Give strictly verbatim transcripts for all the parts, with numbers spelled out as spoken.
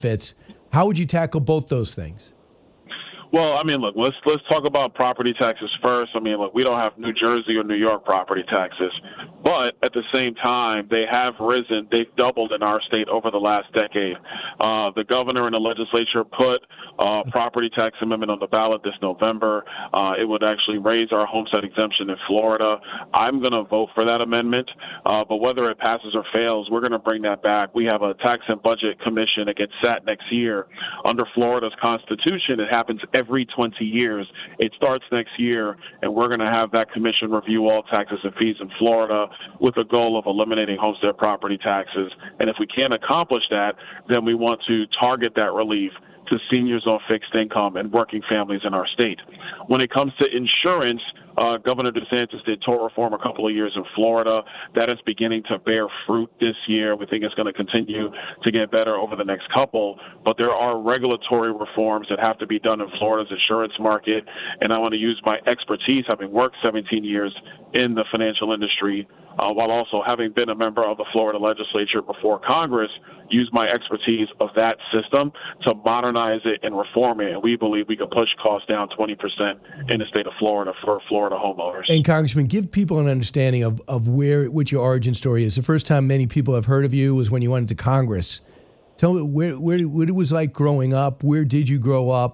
benefits. How would you tackle both those things? Well, I mean, look, let's let's talk about property taxes first. I mean, look, we don't have New Jersey or New York property taxes, but at the same time, they have risen. They've doubled in our state over the last decade. Uh, the governor and the legislature put a property tax amendment on the ballot this November. Uh, it would actually raise our homestead exemption in Florida. I'm going to vote for that amendment, uh, but whether it passes or fails, we're going to bring that back. We have a tax and budget commission that gets sat next year. Under Florida's constitution, it happens every every twenty years. It starts next year, and we're going to have that commission review all taxes and fees in Florida with the goal of eliminating homestead property taxes. And if we can't accomplish that, then we want to target that relief to seniors on fixed income and working families in our state. When it comes to insurance, uh, Governor DeSantis did tort reform a couple of years in Florida. That is beginning to bear fruit this year. We think it's going to continue to get better over the next couple. But there are regulatory reforms that have to be done in Florida's insurance market. And I want to use my expertise, having worked seventeen years in the financial industry, uh, while also having been a member of the Florida legislature before Congress, use my expertise of that system to modernize it and reform it. And we believe we can push costs down twenty percent in the state of Florida for Florida homeowners. And Congressman, give people an understanding of, of where, what your origin story is. The first time many people have heard of you was when you went into Congress. Tell me where, where, what it was like growing up. Where did you grow up?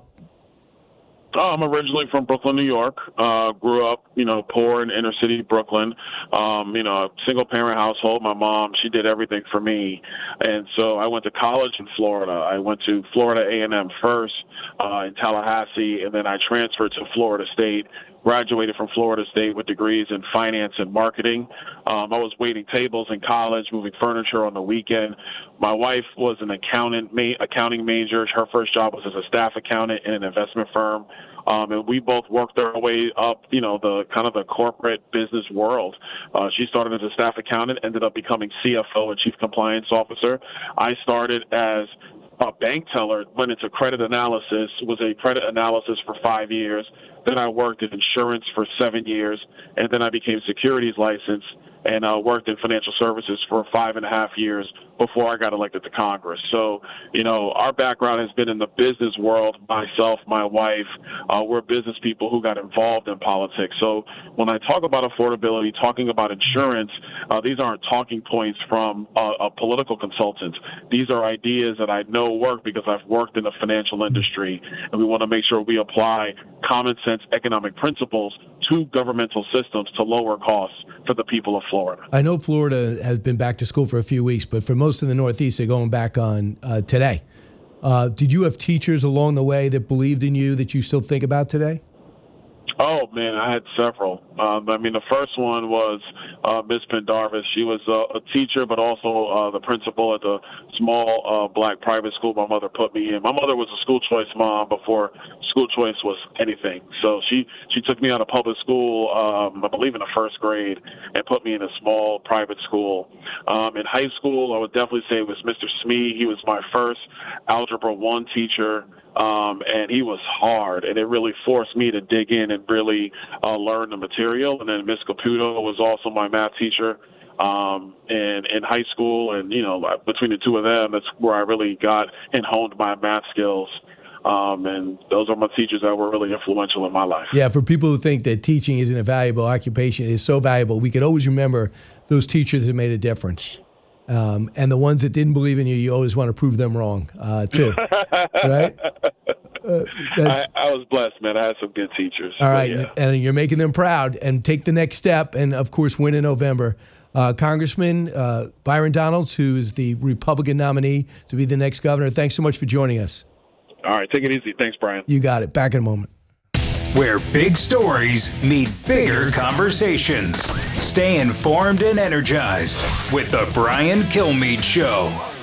Oh, I'm originally from Brooklyn, New York. Uh, grew up, you know, poor in inner city Brooklyn. Um, you know, a single parent household. My mom, she did everything for me. And so I went to college in Florida. I went to Florida A and M first uh, in Tallahassee, and then I transferred to Florida State. Graduated from Florida State with degrees in finance and marketing. Um, I was waiting tables in college, moving furniture on the weekend. My wife was an accountant, ma- accounting major. Her first job was as a staff accountant in an investment firm. Um, and we both worked our way up, you know, the kind of the corporate business world. Uh, she started as a staff accountant, ended up becoming C F O and chief compliance officer. I started as a bank teller, went into credit analysis, was a credit analysis for five years. Then I worked in insurance for seven years, and then I became securities licensed and uh, worked in financial services for five and a half years before I got elected to Congress. So, you know, our background has been in the business world. Myself, my wife, uh, we're business people who got involved in politics. So when I talk about affordability, talking about insurance, uh, these aren't talking points from a, a political consultant. These are ideas that I know work because I've worked in the financial industry, and we want to make sure we apply common sense economic principles to governmental systems to lower costs for the people of Florida. I know Florida has been back to school for a few weeks, but for most of the Northeast, they're going back on uh, today. Uh, did you have teachers along the way that believed in you that you still think about today? Oh, man, I had several. Um, I mean, the first one was uh, Miz Pendarvis. She was uh, a teacher, but also uh, the principal at the small uh, black private school my mother put me in. My mother was a school choice mom before school choice was anything. So she, she took me out of public school, um, I believe in the first grade, and put me in a small private school. Um, in high school, I would definitely say it was Mister Smee. He was my first Algebra one teacher. Um, and he was hard, and it really forced me to dig in and really uh, learn the material. And then Miss Caputo was also my math teacher um, in, in high school. And, you know, between the two of them, that's where I really got and honed my math skills. Um, and those are my teachers that were really influential in my life. Yeah, for people who think that teaching isn't a valuable occupation, it is so valuable. We could always remember those teachers that made a difference. Um, and the ones that didn't believe in you, you always want to prove them wrong, uh, too. Right? Uh, I, I was blessed, man. I had some good teachers. All right. Yeah. And you're making them proud. And take the next step and, of course, win in November. Uh, Congressman uh, Byron Donalds, who is the Republican nominee to be the next governor, thanks so much for joining us. All right. Take it easy. Thanks, Brian. You got it. Back in a moment. Where big stories meet bigger conversations. Stay informed and energized with the Brian Kilmeade Show.